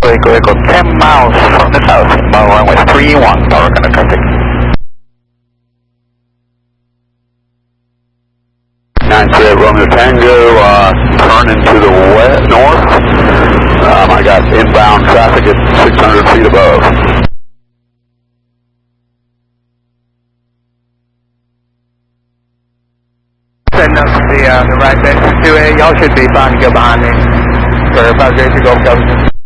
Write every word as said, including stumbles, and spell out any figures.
Echo Echo, ten miles from the south, inbound runway three one, power connect traffic. nine three Romeo Tango, uh, turn into the west, north. Um, I got inbound traffic at six hundred feet above. Setting up the, uh, the right base two A, y'all should be fine to go behind me for five zero two Golf Coast.